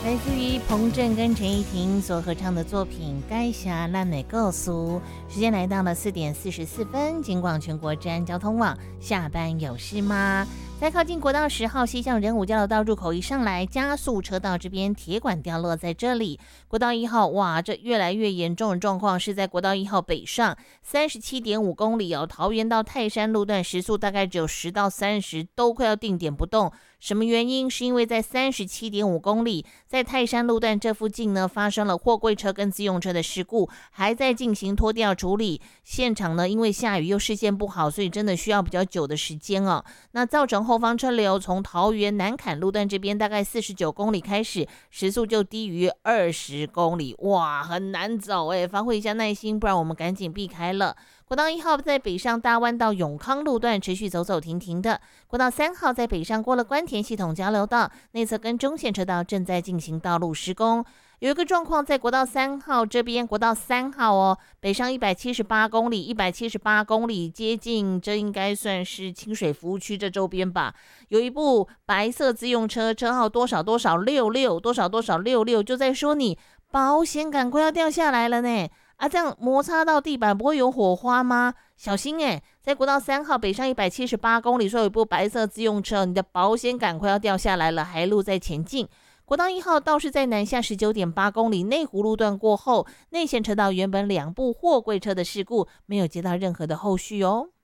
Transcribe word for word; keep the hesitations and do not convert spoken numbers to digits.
来自于彭震跟陈依婷所合唱的作品《该下烂美告诉》。时间来到了四点四十四分，警广全国治安交通网，下班有事吗？在靠近国道十号西向仁武交流道入口一上来，加速车道这边铁管掉落在这里。国道一号，哇，这越来越严重的状况是在国道一号北上三十七点五公里哦，桃园到泰山路段时速大概只有十到三十，都快要定点不动。什么原因？是因为在三十七点五公里，在泰山路段这附近呢，发生了货柜车跟自用车的事故，还在进行拖吊处理。现场呢，因为下雨又视线不好，所以真的需要比较久的时间哦。那造成后方车流从桃园南坎路段这边大概四十九公里开始，时速就低于二十公里，哇，很难走哎，发挥一下耐心，不然我们赶紧避开了。国道一号在北上大弯到永康路段持续走走停停的，国道三号在北上过了关田系统交流道内侧跟中线车道正在进行道路施工。有一个状况在国道三号这边，国道三号哦，北上一百七十八公里，一百七十八公里接近，这应该算是清水服务区这周边吧。有一部白色自用车，车号多少多少六六，多少多少六六，就在说你保险赶快要掉下来了呢。啊，这样摩擦到地板不会有火花吗？小心哎！在国道三号北上一百七十八公里，说有一部白色自用车，你的保险赶快要掉下来了，还路在前进。国道一号倒是在南下十九点八公里内湖路段过后，内线车道原本两部货柜车的事故没有接到任何的后续哦。